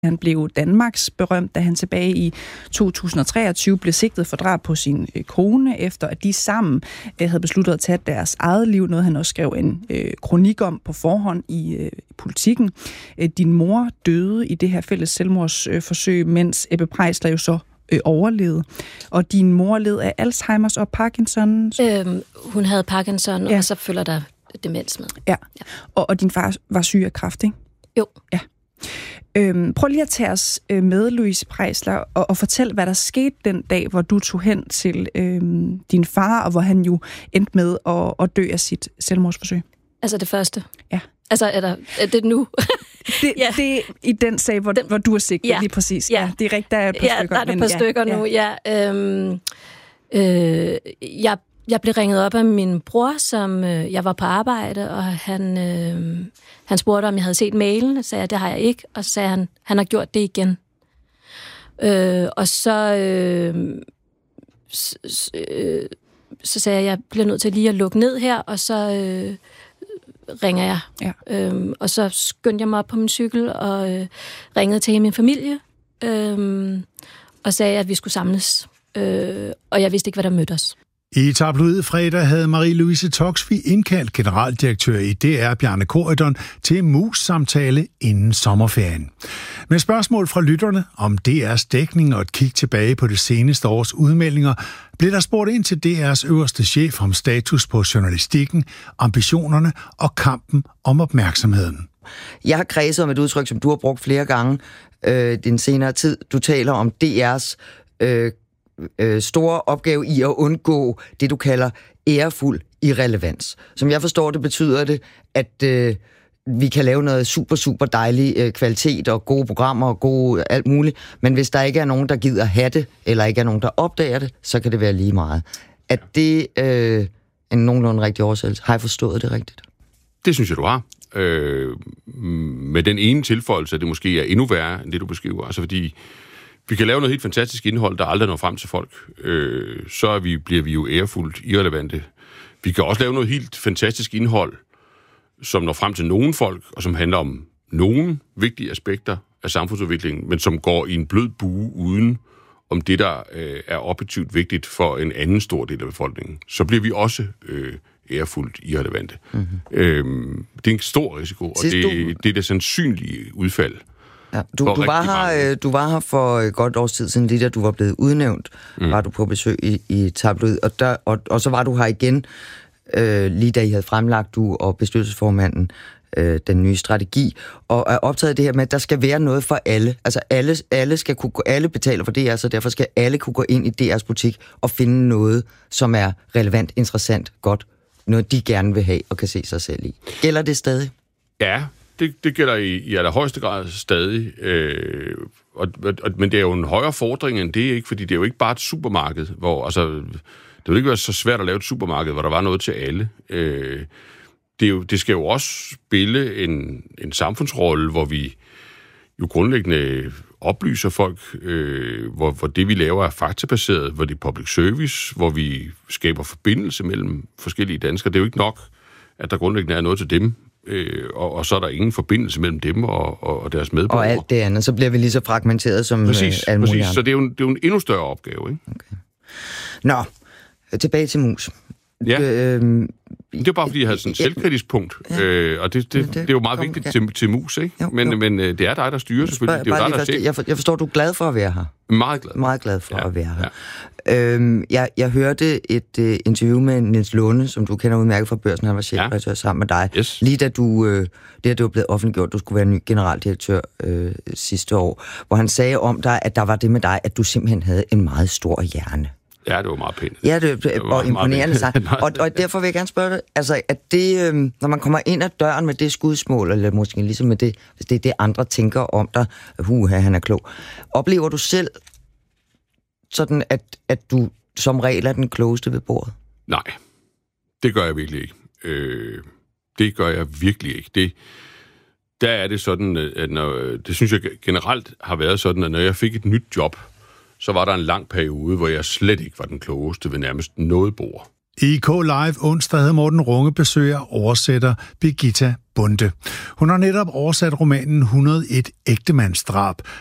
Han blev Danmarks berømt, da han tilbage i 2023 blev sigtet for drab på sin kone, efter at de sammen havde besluttet at tage deres eget liv. Noget han også skrev en kronik om på forhånd i Politikken. Din mor døde i det her fælles selvmordsforsøg, mens Ebbe Preisler jo så overlevede. Og din mor led af Alzheimers og Parkinson? Hun havde Parkinson, ja. Og så følger der demens med. Ja. Og din far var syg af kræft, ikke? Jo. Ja. Prøv lige at tage os med, Louise Preisler, og fortæl, hvad der skete den dag, hvor du tog hen til din far, og hvor han jo endte med at dø af sit selvmordsforsøg. Altså det første? Ja. Altså, er det nu? Ja. Det er i den sag, hvor du er sigtet, ja. Lige præcis. Ja, det er rigtigt, der er et par stykker. Ja, der er et par stykker nu, ja. Jeg blev ringet op af min bror, som jeg var på arbejde, og han spurgte, om jeg havde set mailen, og sagde, det har jeg ikke, og så sagde han har gjort det igen. Og så sagde jeg bliver nødt til lige at lukke ned her, og så ringer jeg. Ja. Og så skyndte jeg mig op på min cykel og ringede til min familie, og sagde, at vi skulle samles. Og jeg vidste ikke, hvad der mødte os. I Tabloid fredag havde Marie-Louise Toxvig indkaldt generaldirektør i DR, Bjarne Corydon, til mus-samtale inden sommerferien. Med spørgsmål fra lytterne om DR's dækning og et kig tilbage på det seneste års udmeldinger, blev der spurgt ind til DR's øverste chef om status på journalistikken, ambitionerne og kampen om opmærksomheden. Jeg har kredset om et udtryk, som du har brugt flere gange den senere tid. Du taler om DR's store opgave i at undgå det, du kalder ærefuld irrelevans. Som jeg forstår det, betyder det, at vi kan lave noget super, super dejlig kvalitet og gode programmer og gode alt muligt, men hvis der ikke er nogen, der gider have det, eller ikke er nogen, der opdager det, så kan det være lige meget. Er det en nogenlunde rigtig oversættelse? Har jeg forstået det rigtigt? Det synes jeg, du har. Med den ene tilføjelse, at det måske er endnu værre, end det, du beskriver. Altså fordi vi kan lave noget helt fantastisk indhold, der aldrig når frem til folk. Så bliver vi jo ærefuldt irrelevante. Vi kan også lave noget helt fantastisk indhold, som når frem til nogen folk, og som handler om nogle vigtige aspekter af samfundsudviklingen, men som går i en blød bue uden om det, der er objektivt vigtigt for en anden stor del af befolkningen. Så bliver vi også ærefuldt irrelevante. Mm-hmm. Det er en stor risiko, og det er det sandsynlige udfald. Ja, du var her for et godt års tid siden, lige da du var blevet udnævnt, var du på besøg i Tabloid, og så var du her igen, lige da I havde fremlagt, du og bestyrelsesformanden, den nye strategi, og er optaget af det her med, at der skal være noget for alle. Altså alle betaler for DR, så derfor skal alle kunne gå ind i DR's butik og finde noget, som er relevant, interessant, godt, noget de gerne vil have og kan se sig selv i. Gælder det stadig? Ja, det gælder i allerhøjeste grad stadig, men det er jo en højere fordring end det, ikke? Fordi det er jo ikke bare et supermarked, hvor det vil ikke være så svært at lave et supermarked, hvor der var noget til alle. Det skal jo også spille en samfundsrolle, hvor vi jo grundlæggende oplyser folk, hvor det, vi laver, er faktabaseret, hvor det er public service, hvor vi skaber forbindelse mellem forskellige danskere. Det er jo ikke nok, at der grundlæggende er noget til dem, og så er der ingen forbindelse mellem dem og deres medborgere. Og alt det andet, så bliver vi lige så fragmenteret som alle mulige. Præcis, så det er jo en endnu større opgave, ikke? Okay. Nå, tilbage til mus. Ja, det er bare fordi, jeg havde sådan et selvkritisk punkt, og det er jo meget vigtigt til mus, ikke? Jo. Men det er dig, der styrer selvfølgelig. Det er jo dig, der jeg forstår, du er glad for at være her. Meget glad. Meget glad for at være her. Ja. Jeg hørte et interview med Niels Lunde, som du kender udmærket fra Børsen, han var chefredaktør sammen med dig. Yes. Lige da det var blevet offentliggjort, du skulle være ny generaldirektør sidste år, hvor han sagde om dig, at der var det med dig, at du simpelthen havde en meget stor hjerne. Ja, det var meget pænt. Ja, det var imponerende sagt. Og derfor vil jeg gerne spørge dig, altså, at det, når man kommer ind ad døren med det skudsmål, eller måske ligesom med det, hvis det er det, andre tænker om dig, han er klog, oplever du selv sådan, at du som regel er den klogeste ved bordet? Nej, det gør jeg virkelig ikke. Det gør jeg virkelig ikke. Der er det sådan, at det synes jeg generelt har været sådan, at når jeg fik et nyt job, så var der en lang periode, hvor jeg slet ikke var den klogeste ved nærmest noget bord. I K Live onsdag havde Morten Runge besøg af oversætter Birgitta Bonde. Hun har netop oversat romanen 101 ægtemandsdrab,